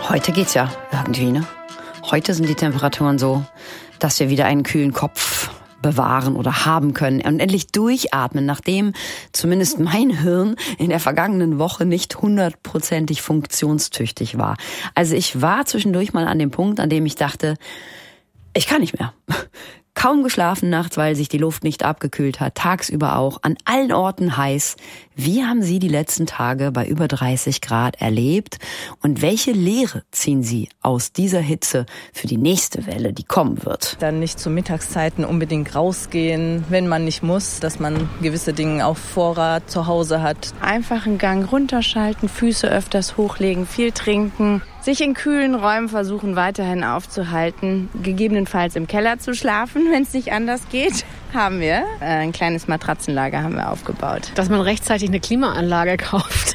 Heute geht's ja irgendwie, ne? Heute sind die Temperaturen so, dass wir wieder einen kühlen Kopf bewahren oder haben können und endlich durchatmen, nachdem zumindest mein Hirn in der vergangenen Woche nicht 100%ig funktionstüchtig war. Also ich war zwischendurch mal an dem Punkt, an dem ich dachte, ich kann nicht mehr. Kaum geschlafen nachts, weil sich die Luft nicht abgekühlt hat, tagsüber auch, an allen Orten heiß. Wie haben Sie die letzten Tage bei über 30 Grad erlebt? Und welche Lehre ziehen Sie aus dieser Hitze für die nächste Welle, die kommen wird? Dann nicht zu Mittagszeiten unbedingt rausgehen, wenn man nicht muss, dass man gewisse Dinge auf Vorrat zu Hause hat. Einfach einen Gang runterschalten, Füße öfters hochlegen, viel trinken. Sich in kühlen Räumen versuchen weiterhin aufzuhalten, gegebenenfalls im Keller zu schlafen, wenn es nicht anders geht. Haben wir. Ein kleines Matratzenlager haben wir aufgebaut. Dass man rechtzeitig eine Klimaanlage kauft.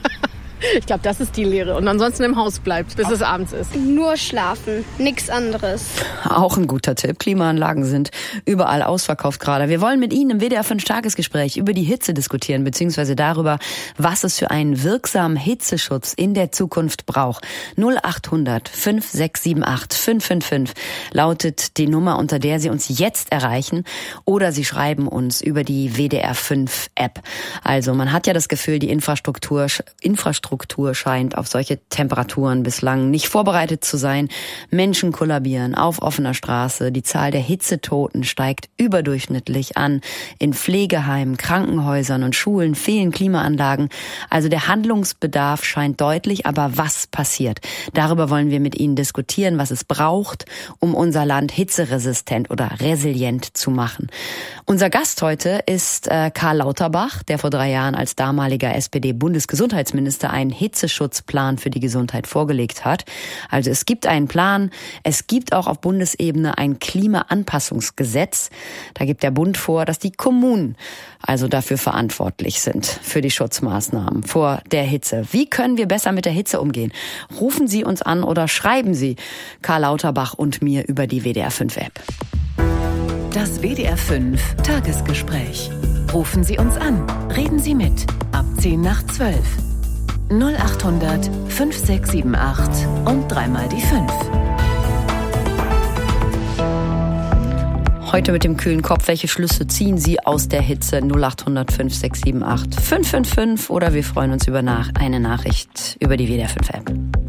Ich glaube, das ist die Lehre. Und ansonsten im Haus bleibt, bis es abends ist. Nur schlafen, nichts anderes. Auch ein guter Tipp. Klimaanlagen sind überall ausverkauft gerade. Wir wollen mit Ihnen im WDR 5 Tagesgespräch über die Hitze diskutieren, beziehungsweise darüber, was es für einen wirksamen Hitzeschutz in der Zukunft braucht. 0800 5678 555 lautet die Nummer, unter der Sie uns jetzt erreichen, oder Sie schreiben uns über die WDR 5 App. Also man hat ja das Gefühl, die Infrastruktur scheint auf solche Temperaturen bislang nicht vorbereitet zu sein. Menschen kollabieren auf offener Straße. Die Zahl der Hitzetoten steigt überdurchschnittlich an. In Pflegeheimen, Krankenhäusern und Schulen fehlen Klimaanlagen. Also der Handlungsbedarf scheint deutlich. Aber was passiert? Darüber wollen wir mit Ihnen diskutieren, was es braucht, um unser Land hitzeresistent oder resilient zu machen. Unser Gast heute ist Karl Lauterbach, der vor 3 Jahren als damaliger SPD-Bundesgesundheitsminister einen Hitzeschutzplan für die Gesundheit vorgelegt hat. Also es gibt einen Plan, es gibt auch auf Bundesebene ein Klimaanpassungsgesetz. Da gibt der Bund vor, dass die Kommunen also dafür verantwortlich sind, für die Schutzmaßnahmen vor der Hitze. Wie können wir besser mit der Hitze umgehen? Rufen Sie uns an oder schreiben Sie Karl Lauterbach und mir über die WDR 5 App. Das WDR 5 Tagesgespräch. Rufen Sie uns an, reden Sie mit, ab 10 nach 12. 0800 5678 und dreimal die 5. Heute mit dem kühlen Kopf, welche Schlüsse ziehen Sie aus der Hitze? 0800 5678 555 oder wir freuen uns über eine Nachricht über die WDR 5 App.